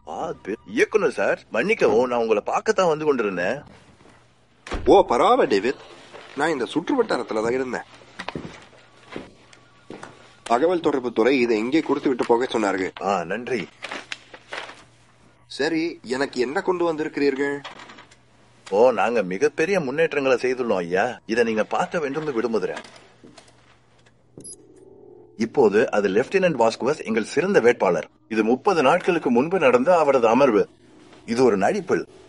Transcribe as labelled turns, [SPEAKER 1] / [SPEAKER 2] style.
[SPEAKER 1] இயக்குனர் சார், மன்னிக்கவும், நான் உங்களை பார்க்கத்தான் வந்து கொண்டிருந்தேன்.
[SPEAKER 2] ஓ, பரவாயில்ல டேவிட், நான் இந்த சுற்று வட்டாரத்துல தான் இருந்தேன். தகவல் தொடர்பு துறை இதை இங்கே கொடுத்து விட்டு போக சொன்னார்கள்.
[SPEAKER 1] நன்றி.
[SPEAKER 2] சரி, எனக்கு என்ன கொண்டு வந்திருக்கிறீர்கள்?
[SPEAKER 1] நாங்க மிகப்பெரிய முன்னேற்றங்களை செய்துள்ளோம் ஐயா. இதை நீங்க பார்க்க வேண்டும் விரும்புகிறேன். இப்போது அது லெப்டினன்ட் வாஸ்குவஸ், எங்கள் சிறந்த வேட்பாளர். இது 30 நாட்களுக்கு முன்பு நடந்த அவரது அமர்வு. இது ஒரு நடிப்பு.